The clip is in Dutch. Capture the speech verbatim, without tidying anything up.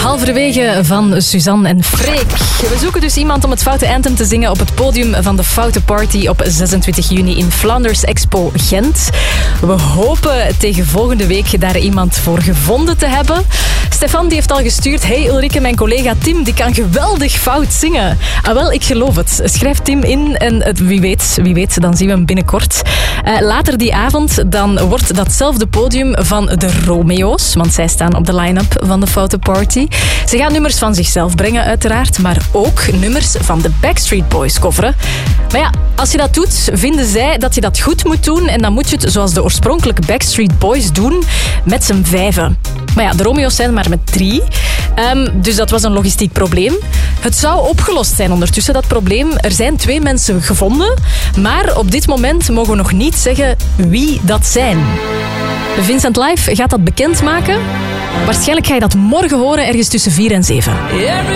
halverwege van Suzanne en Freek. We zoeken dus iemand om het Foute Anthem te zingen op het podium van de Foute Party op zesentwintig juni in Flanders Expo Gent. We hopen tegen volgende week daar iemand voor gevonden te hebben. Stefan die heeft al gestuurd. Hey Ulrike, mijn collega Tim die kan geweldig fout zingen. Ah wel, ik geloof het. Schrijf Tim in en het, wie weet, wie weet, dan zien we hem binnenkort. Uh, later die avond dan wordt datzelfde podium van de Romeo's, want zij staan op de line-up van de Foute Party. Ze gaan nummers van zichzelf brengen uiteraard, maar ook nummers van de Backstreet Boys coveren. Maar ja, als je dat doet, vinden zij dat je dat goed moet doen en dan moet je het zoals de oorspronkelijke Backstreet Boys doen, met z'n vijven. Maar ja, de Romeo's zijn maar met drie. Um, dus dat was een logistiek probleem. Het zou opgelost zijn ondertussen, dat probleem. Er zijn twee mensen gevonden, maar op dit moment mogen we nog niet zeggen wie dat zijn. Vincent Live gaat dat bekendmaken. Waarschijnlijk ga je dat morgen horen, ergens tussen vier en zeven.